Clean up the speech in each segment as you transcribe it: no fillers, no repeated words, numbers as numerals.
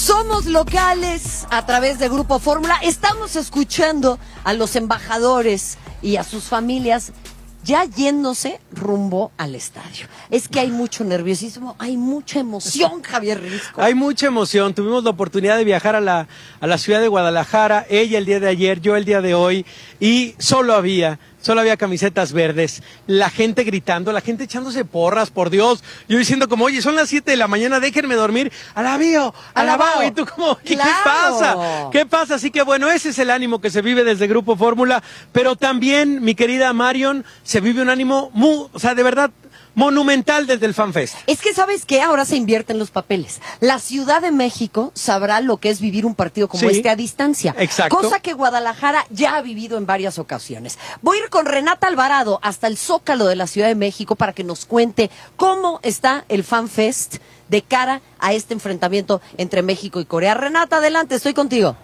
Somos locales a través de Grupo Fórmula. Estamos escuchando a los embajadores y a sus familias ya yéndose rumbo al estadio. Es que hay mucho nerviosismo, hay mucha emoción, Javier Risco. Hay mucha emoción. Tuvimos la oportunidad de viajar a la ciudad de Guadalajara, ella el día de ayer, yo el día de hoy, y solo había camisetas verdes, la gente gritando, la gente echándose porras, por Dios, yo diciendo como, oye, son las 7 de la mañana, déjenme dormir, alabao, y tú como, ¿qué pasa? ¿Qué pasa? Así que bueno, ese es el ánimo que se vive desde Grupo Fórmula, pero también, mi querida Marion, se vive un ánimo de verdad, monumental desde el FanFest. Es que, ¿sabes qué? Ahora se invierten los papeles. La Ciudad de México sabrá lo que es vivir un partido como este a distancia. Exacto. Cosa que Guadalajara ya ha vivido en varias ocasiones. Voy a ir con Renata Alvarado hasta el Zócalo de la Ciudad de México para que nos cuente cómo está el FanFest de cara a este enfrentamiento entre México y Corea. Renata, adelante, estoy contigo.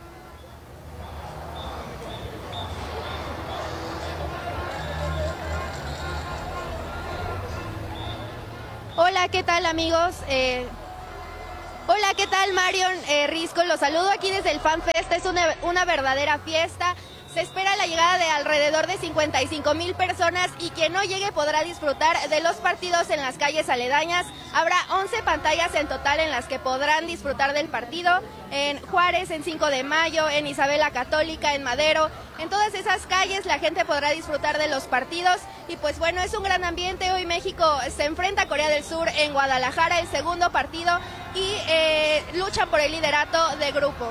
Hola, ¿qué tal amigos? Hola, ¿qué tal Marion Risco? Los saludo aquí desde el FanFest, es una verdadera fiesta. Se espera la llegada de alrededor de 55,000 personas y quien no llegue podrá disfrutar de los partidos en las calles aledañas. Habrá 11 pantallas en total en las que podrán disfrutar del partido. En Juárez, en 5 de Mayo, en Isabel la Católica, en Madero. En todas esas calles la gente podrá disfrutar de los partidos. Y pues bueno, es un gran ambiente. Hoy México se enfrenta a Corea del Sur en Guadalajara, el segundo partido. Y lucha por el liderato de grupo.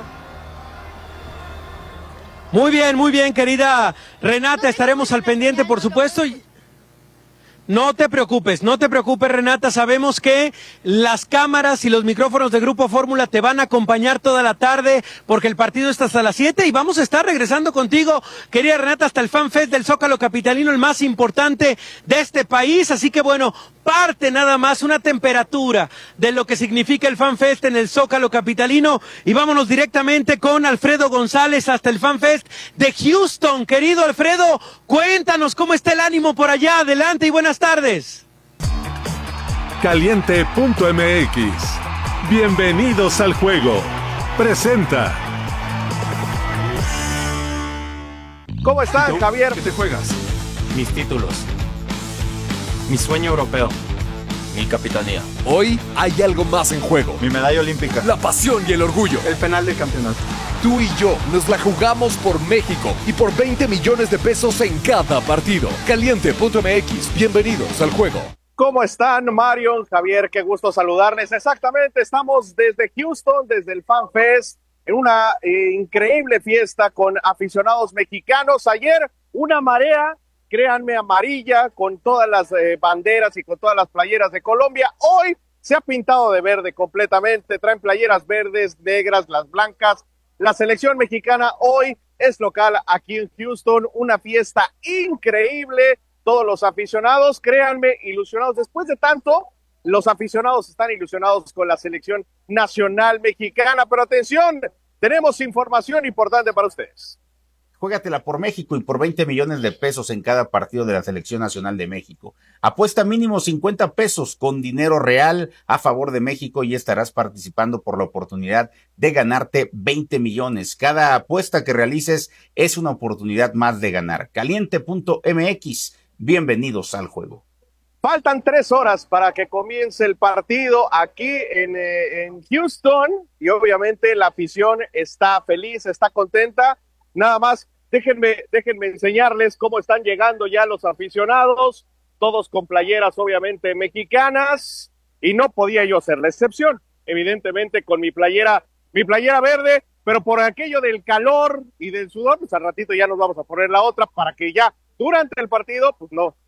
Muy bien, querida Renata, estaremos al pendiente, por supuesto. No te preocupes, Renata, sabemos que las cámaras y los micrófonos de Grupo Fórmula te van a acompañar toda la tarde porque el partido está hasta las 7 y vamos a estar regresando contigo, querida Renata, hasta el FanFest del Zócalo Capitalino, el más importante de este país, así que bueno, parte nada más una temperatura de lo que significa el FanFest en el Zócalo Capitalino y vámonos directamente con Alfredo González hasta el FanFest de Houston. Querido Alfredo, cuéntanos cómo está el ánimo por allá, adelante y buenas tardes. Caliente.mx. Bienvenidos al juego. Presenta. ¿Cómo están, Javier? ¿Qué te juegas? Mis títulos. Mi sueño europeo. Mi capitanía. Hoy hay algo más en juego. Mi medalla olímpica. La pasión y el orgullo. El penal del campeonato. Tú y yo nos la jugamos por México y por 20 millones de pesos en cada partido. Caliente.mx. Bienvenidos al juego. ¿Cómo están, Marion, Javier? Qué gusto saludarles. Exactamente, estamos desde Houston, desde el FanFest, en una increíble fiesta con aficionados mexicanos. Ayer, una marea, créanme, amarilla, con todas las banderas y con todas las playeras de Colombia. Hoy se ha pintado de verde completamente, traen playeras verdes, negras, las blancas. La selección mexicana hoy es local aquí en Houston, una fiesta increíble. Todos los aficionados, créanme, ilusionados. Después de tanto, los aficionados están ilusionados con la selección nacional mexicana. Pero atención, tenemos información importante para ustedes. Juégatela por México y por 20 millones de pesos en cada partido de la Selección Nacional de México. Apuesta mínimo 50 pesos con dinero real a favor de México y estarás participando por la oportunidad de ganarte 20 millones. Cada apuesta que realices es una oportunidad más de ganar. Caliente.mx. Bienvenidos al juego. Faltan 3 horas para que comience el partido aquí en Houston y obviamente la afición está feliz, está contenta. Nada más, déjenme enseñarles cómo están llegando ya los aficionados, todos con playeras obviamente mexicanas, y no podía yo ser la excepción, evidentemente con mi playera verde, pero por aquello del calor y del sudor, pues al ratito ya nos vamos a poner la otra para que ya durante el partido, pues no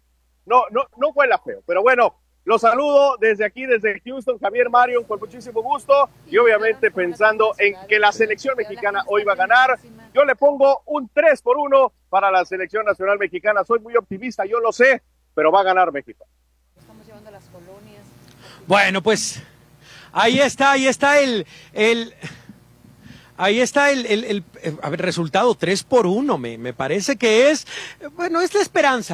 huela feo. Pero bueno, los saludo desde aquí, desde Houston, Javier, Marion, con muchísimo gusto y obviamente pensando en que la selección mexicana hoy va a ganar. Yo le pongo un 3-1 para la selección nacional mexicana. Soy muy optimista, yo lo sé, pero va a ganar México. Estamos llevando las colonias. Bueno, pues ahí está el resultado 3-1. Me parece que es la esperanza.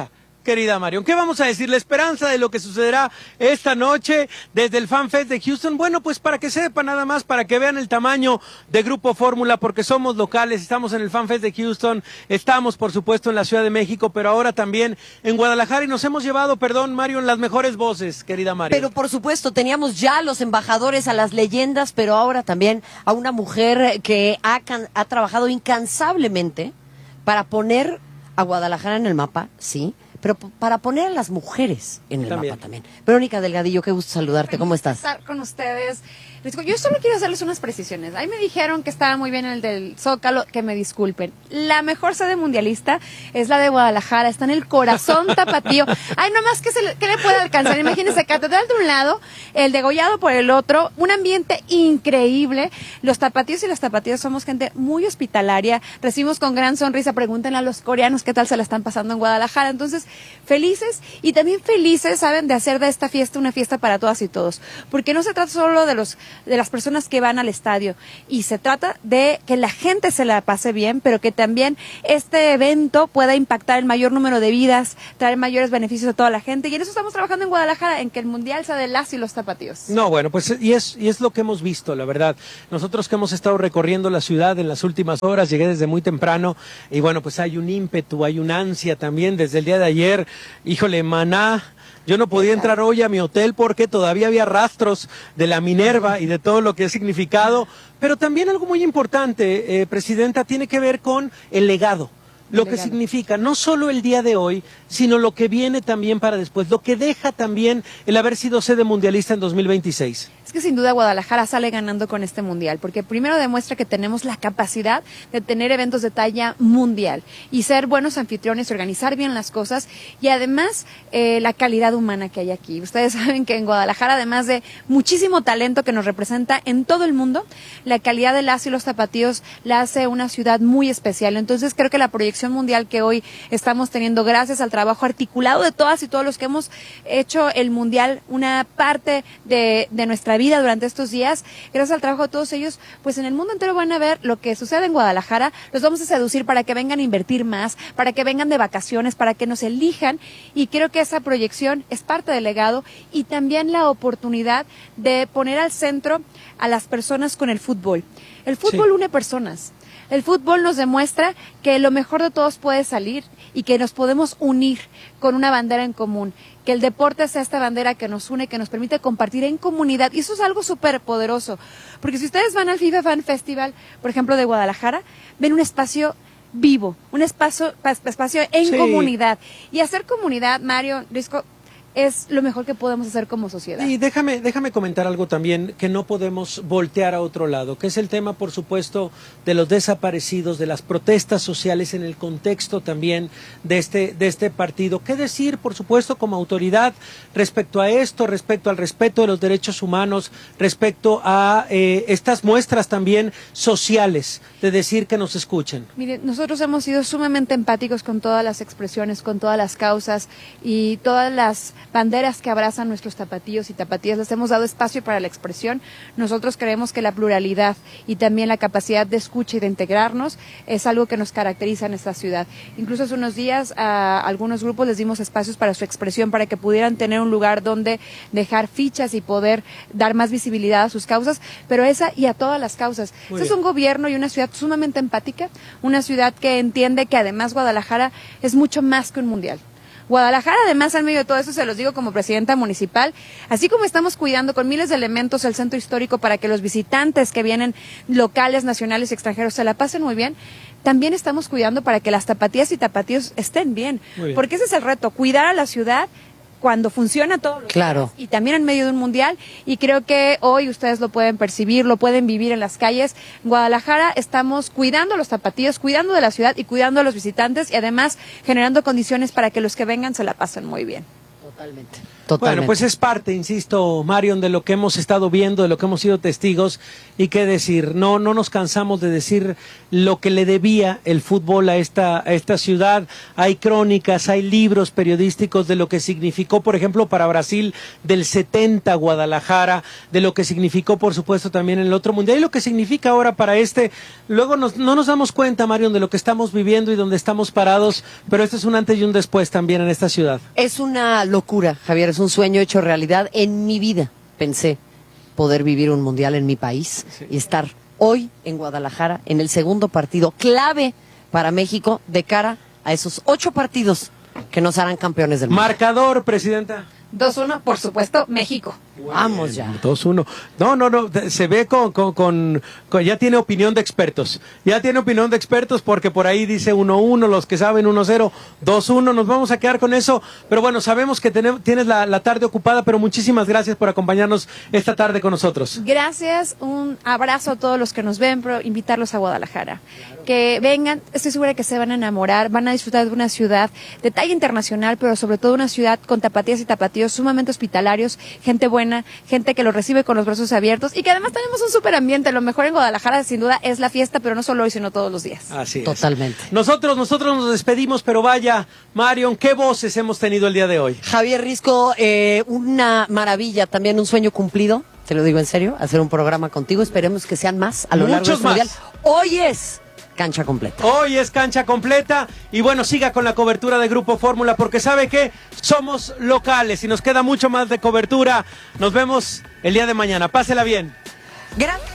querida Marion? ¿Qué vamos a decir? La esperanza de lo que sucederá esta noche desde el Fan Fest de Houston. Bueno, pues para que sepan nada más, para que vean el tamaño de Grupo Fórmula, porque somos locales, estamos en el Fan Fest de Houston, estamos por supuesto en la Ciudad de México, pero ahora también en Guadalajara y nos hemos llevado, perdón Marion, las mejores voces, querida Marion. Pero por supuesto, teníamos ya a los embajadores, a las leyendas, pero ahora también a una mujer que ha trabajado incansablemente para poner a Guadalajara en el mapa, sí, pero para poner a las mujeres en el mapa también. Verónica Delgadillo, qué gusto saludarte, ¿cómo estás? Estar con ustedes. Yo solo quiero hacerles unas precisiones. Ahí me dijeron que estaba muy bien el del Zócalo, que me disculpen. La mejor sede mundialista es la de Guadalajara, está en el corazón tapatío. Ay, nomás que le puede alcanzar. Imagínense, Catedral de un lado, el degollado por el otro, un ambiente increíble. Los tapatíos y las tapatías somos gente muy hospitalaria, recibimos con gran sonrisa, pregúntenle a los coreanos qué tal se la están pasando en Guadalajara. Entonces, felices y también felices, ¿saben?, de hacer de esta fiesta una fiesta para todas y todos. Porque no se trata solo de las personas que van al estadio, y se trata de que la gente se la pase bien, pero que también este evento pueda impactar el mayor número de vidas, traer mayores beneficios a toda la gente, y en eso estamos trabajando en Guadalajara, en que el mundial sea de las y los tapatíos. No, bueno, pues y es lo que hemos visto, la verdad. Nosotros que hemos estado recorriendo la ciudad en las últimas horas, llegué desde muy temprano, y bueno, pues hay un ímpetu, hay una ansia también desde el día de ayer. Híjole, maná. Yo no podía entrar hoy a mi hotel porque todavía había rastros de la Minerva y de todo lo que ha significado, pero también algo muy importante, Presidenta, tiene que ver con el legado. Lo que significa no solo el día de hoy, sino lo que viene también para después, lo que deja también el haber sido sede mundialista en 2026. Es que sin duda Guadalajara sale ganando con este mundial, porque primero demuestra que tenemos la capacidad de tener eventos de talla mundial y ser buenos anfitriones, organizar bien las cosas, y además la calidad humana que hay aquí. Ustedes saben que en Guadalajara, además de muchísimo talento que nos representa en todo el mundo, la calidad de las y los tapatíos la hace una ciudad muy especial. Entonces creo que la proyección mundial que hoy estamos teniendo, gracias al trabajo articulado de todas y todos los que hemos hecho el mundial una parte de nuestra vida durante estos días, gracias al trabajo de todos ellos, pues en el mundo entero van a ver lo que sucede en Guadalajara. Los vamos a seducir para que vengan a invertir más, para que vengan de vacaciones, para que nos elijan, y creo que esa proyección es parte del legado y también la oportunidad de poner al centro a las personas con el fútbol. El fútbol une personas. El fútbol nos demuestra que lo mejor de todos puede salir y que nos podemos unir con una bandera en común, que el deporte sea esta bandera que nos une, que nos permite compartir en comunidad, y eso es algo súper poderoso, porque si ustedes van al FIFA Fan Festival, por ejemplo, de Guadalajara, ven un espacio vivo, un espacio en comunidad, y hacer comunidad, Mario, Risco, es lo mejor que podemos hacer como sociedad. Y déjame comentar algo también que no podemos voltear a otro lado, que es el tema, por supuesto, de los desaparecidos, de las protestas sociales en el contexto también de este partido. ¿Qué decir, por supuesto, como autoridad respecto a esto, respecto al respeto de los derechos humanos, respecto a estas muestras también sociales, de decir que nos escuchen? Mire, nosotros hemos sido sumamente empáticos con todas las expresiones, con todas las causas y todas las banderas que abrazan nuestros tapatíos y tapatías. Les hemos dado espacio para la expresión. Nosotros creemos que la pluralidad y también la capacidad de escucha y de integrarnos es algo que nos caracteriza en esta ciudad. Incluso hace unos días a algunos grupos les dimos espacios para su expresión, para que pudieran tener un lugar donde dejar fichas y poder dar más visibilidad a sus causas, pero esa y a todas las causas. Este es un gobierno y una ciudad sumamente empática, una ciudad que entiende que además Guadalajara es mucho más que un mundial. Guadalajara, además, en medio de todo eso, se los digo como presidenta municipal, así como estamos cuidando con miles de elementos el centro histórico para que los visitantes que vienen locales, nacionales y extranjeros se la pasen muy bien, también estamos cuidando para que las tapatías y tapatíos estén bien, porque ese es el reto, cuidar a la ciudad cuando funciona todo claro, y también en medio de un mundial, y creo que hoy ustedes lo pueden percibir, lo pueden vivir en las calles. En Guadalajara estamos cuidando a los tapatíos, cuidando de la ciudad y cuidando a los visitantes, y además generando condiciones para que los que vengan se la pasen muy bien. Totalmente. Totalmente. Bueno, pues es parte, insisto, Marion, de lo que hemos estado viendo, de lo que hemos sido testigos, y qué decir, no nos cansamos de decir lo que le debía el fútbol a esta ciudad. Hay crónicas, hay libros periodísticos de lo que significó, por ejemplo, para Brasil del 70 Guadalajara, de lo que significó, por supuesto, también en el otro mundial, y lo que significa ahora para este. Luego no nos damos cuenta, Marion, de lo que estamos viviendo y donde estamos parados, pero esto es un antes y un después también en esta ciudad. Es una locura, Javier, es un sueño hecho realidad. En mi vida pensé poder vivir un mundial en mi país y estar hoy en Guadalajara en el segundo partido clave para México de cara a esos 8 partidos que nos harán campeones del mundo. Marcador, presidenta. 2-1, por supuesto, México. Vamos ya. 2-1. No, se ve con ya tiene opinión de expertos. Ya tiene opinión de expertos porque por ahí dice 1-1, los que saben 1-0, 2-1, nos vamos a quedar con eso. Pero bueno, sabemos que tienes la tarde ocupada, pero muchísimas gracias por acompañarnos esta tarde con nosotros. Gracias, un abrazo a todos los que nos ven, pero invitarlos a Guadalajara. Que vengan, estoy segura que se van a enamorar, van a disfrutar de una ciudad de talla internacional, pero sobre todo una ciudad con tapatías y tapatíos sumamente hospitalarios, gente buena, gente que los recibe con los brazos abiertos y que además tenemos un súper ambiente. Lo mejor en Guadalajara sin duda es la fiesta, pero no solo hoy, sino todos los días. Así es. Totalmente. Nosotros nos despedimos, pero vaya, Marion, qué voces hemos tenido el día de hoy. Javier Risco, una maravilla, también un sueño cumplido, te lo digo en serio, hacer un programa contigo. Esperemos que sean más a lo largo de este mundial. Hoy es cancha completa. Hoy es cancha completa y bueno, siga con la cobertura de Grupo Fórmula porque sabe que somos locales y nos queda mucho más de cobertura. Nos vemos el día de mañana. Pásela bien. Gracias.